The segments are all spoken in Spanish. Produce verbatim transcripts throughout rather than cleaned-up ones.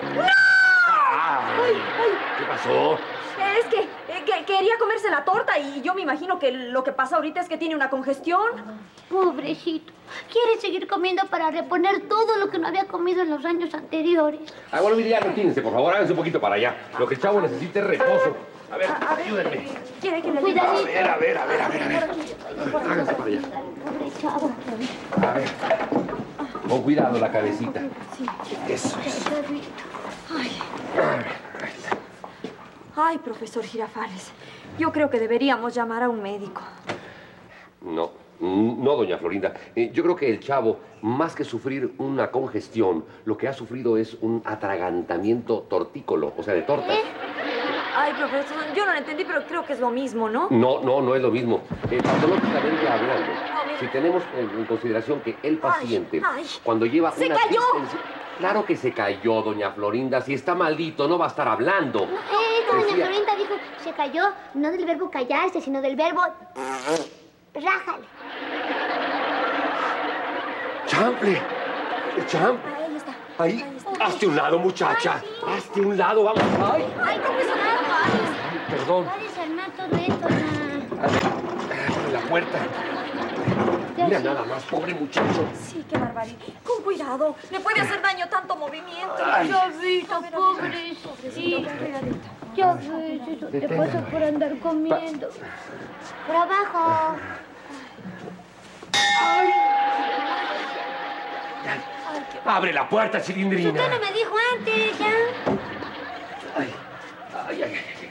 ¡No! Ay, ¿qué pasó? Es que, eh, que quería comerse la torta y yo me imagino que lo que pasa ahorita es que tiene una congestión. Pobrecito. Quiere seguir comiendo para reponer todo lo que no había comido en los años anteriores. Ah, bueno, mire, ya retírense, por favor, háganse un poquito para allá. Lo que el chavo necesita es reposo. A ver, A, a ver, ayúdenme. ¿quiere que le ayude? Cuidadito. A ver, a ver, a ver, a ver, a ver. Háganse para allá. Pobre chavo. A ver. Con cuidado la cabecita. Sí. Eso es. Ay, A ver, ahí está. ay, profesor Girafales. Yo creo que deberíamos llamar a un médico. No, no, doña Florinda. Eh, yo creo que el chavo, más que sufrir una congestión, lo que ha sufrido es un atragantamiento tortícolo, o sea, de torta. Ay, profesor, yo no lo entendí, pero creo que es lo mismo, ¿no? No, no, no es lo mismo. Eh, patológicamente hablando, mire. si tenemos en, en consideración que el paciente, ay. cuando lleva ¡Se una cayó! distensión- Claro que se cayó, doña Florinda. Si está maldito, no va a estar hablando. Eh, doña Decía- Florinda dijo, se cayó no del verbo callarse, sino del verbo... Rájale. ¡Chanfle! ¡Chanfle! Ahí está. Ahí, Ahí está. hazte un lado, muchacha. Hazte un lado, vamos. ¡Ay! Ay, profesor, ay. Ay, perdón. Va a desarmar todo esto, ma. Abre la puerta. Mira nada más, pobre muchacho. Sí, qué barbaridad. Con cuidado. Le puede hacer daño tanto movimiento. Ay. Chavito, pobrecito. Cuidadito. Ya ves, eso te pasa por andar comiendo. Por abajo. Abre la puerta, cilindrina. Usted no me dijo antes, ya. Ay, ay, ay, ay.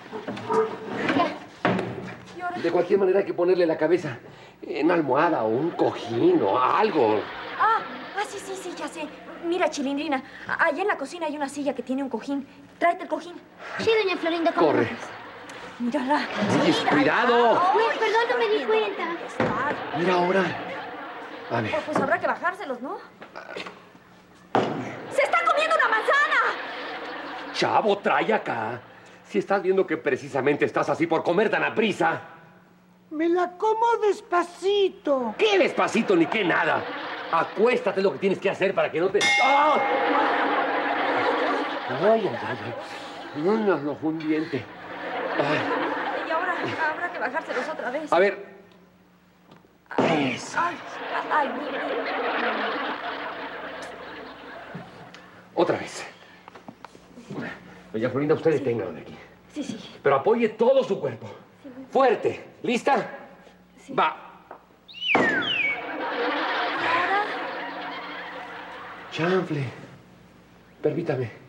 Y ahora... De cualquier manera hay que ponerle la cabeza en una almohada o un cojín o algo. Ah, ah, sí, sí, sí, ya sé. Mira, Chilindrina, a- allá en la cocina hay una silla que tiene un cojín. Tráete el cojín. Sí, doña Florinda, ¿cómo? Corre. Mírala. Oye, cuidado. Uy, perdón, no me di cuenta. Está. Mira ahora. A ver. Pues, pues habrá que bajárselos, ¿no? ¡Se está comiendo una manzana! Chavo, trae acá. Si estás viendo que precisamente estás así por comer tan a prisa. Me la como despacito. ¿Qué despacito ni qué nada? Acuéstate, es lo que tienes que hacer para que no te... ¡Ah! Ay, ay, ay, ay. No, no, no, un diente. Ay. Y ahora habrá que bajárselos otra vez. A ver. Eso. Ay, ay, mira. Otra vez. Doña Florinda, usted deténgalo de aquí. Sí, sí. Pero apoye todo su cuerpo. Fuerte. ¿Lista? Sí. Va. Chanfle. Permítame.